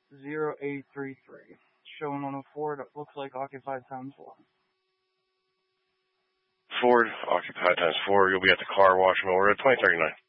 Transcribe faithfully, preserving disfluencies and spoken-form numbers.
zero eight three three. Showing on a Ford, it looks like occupied times four. Ford, occupied times four. You'll be at the car wash over at twenty thirty-nine.